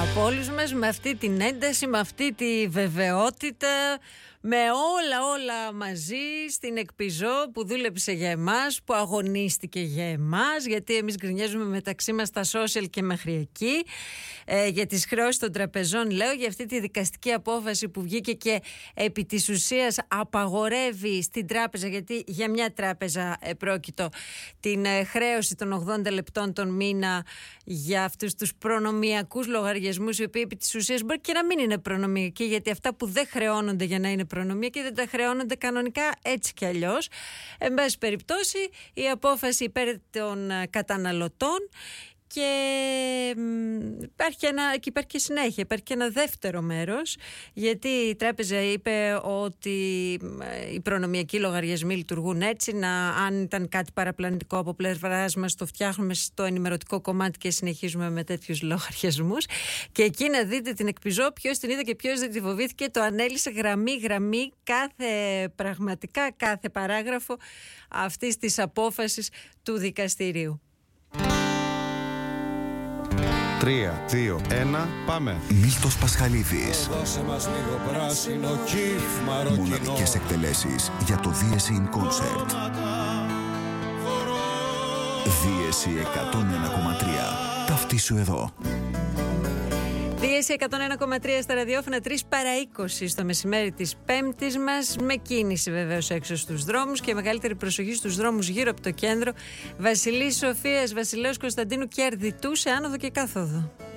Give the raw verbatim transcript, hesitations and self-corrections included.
από όλους μας, με αυτή την ένταση, με αυτή τη βεβαιότητα, με όλα όλα μαζί στην Εκπιζό που δούλεψε για εμάς, που αγωνίστηκε για εμάς, γιατί εμείς γκρινιάζουμε μεταξύ μας στα social και μέχρι εκεί, ε, για τις χρεώσεις των τραπεζών λέω, για αυτή τη δικαστική απόφαση που βγήκε και επί της ουσίας απαγορεύει στην τράπεζα, γιατί για μια τράπεζα ε, πρόκειτο, την ε, χρέωση των ογδόντα λεπτών τον μήνα για αυτούς τους προνομιακούς λογαριασμούς, οι οποίοι επί της ουσίας μπορεί και να μην είναι προνομιακοί, γιατί αυτά που δεν χρεώνονται για να είναι προνομία και δεν τα χρεώνονται κανονικά έτσι κι αλλιώς. Εν πάση περιπτώσει, η απόφαση υπέρ των καταναλωτών. Και υπάρχει, ένα, και υπάρχει και συνέχεια, υπάρχει και ένα δεύτερο μέρος, γιατί η τράπεζα είπε ότι οι προνομιακοί λογαριασμοί λειτουργούν έτσι, να, αν ήταν κάτι παραπλανητικό από πλευράς μας το φτιάχνουμε στο ενημερωτικό κομμάτι και συνεχίζουμε με τέτοιους λογαριασμούς. Και εκεί να δείτε την Εκπιζό, ποιος την είδε και ποιος δεν τη φοβήθηκε, το ανέλησε γραμμή γραμμή κάθε, πραγματικά κάθε παράγραφο αυτής της απόφασης του δικαστηρίου. Τρία, δύο, ένα, πάμε. Μίλτος Πασχαλίδης. Δώσε μας λίγο πράσινο κύφ. Μοναδικές εκτελέσεις για το Δίεση in Concert. Δίεση εκατόν ένα κόμμα τρία. Ταυτίσου εδώ. Δίεση εκατόν ένα κόμμα τρία στα ραδιόφωνα, τρεις παρά είκοσι στο μεσημέρι της Πέμπτης μας, με κίνηση βεβαίως έξω στους δρόμους και μεγαλύτερη προσοχή στους δρόμους γύρω από το κέντρο. Βασιλής Σοφίας, Βασιλέως Κωνσταντίνου και Αρδιτού σε άνοδο και κάθοδο.